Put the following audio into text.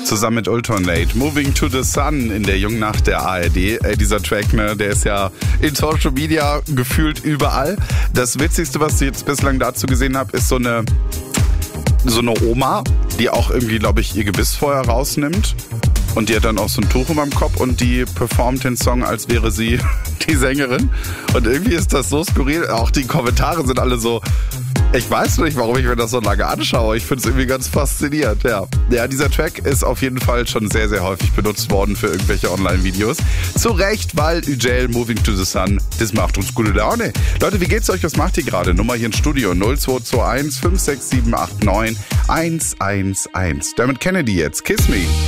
zusammen mit Ultonate. Moving to the Sun in der Jungnacht der ARD. Dieser Track, ne, der ist ja in Social Media gefühlt überall. Das Witzigste, was ich jetzt bislang dazu gesehen habe, ist so eine Oma, die auch irgendwie, glaube ich, ihr Gebiss vorher rausnimmt. Und die hat dann auch so ein Tuch über dem Kopf und die performt den Song, als wäre sie die Sängerin. Und irgendwie ist das so skurril. Auch die Kommentare sind alle so, ich weiß nicht, warum ich mir das so lange anschaue. Ich finde es irgendwie ganz faszinierend, ja. Ja, dieser Track ist auf jeden Fall schon sehr, sehr häufig benutzt worden für irgendwelche Online-Videos. Zu Recht, weil UJL Moving to the Sun, das macht uns gute Laune. Leute, wie geht's euch? Was macht ihr gerade? Nummer hier im Studio 0221 56789 111. Damit Kennedy jetzt. Kiss Me.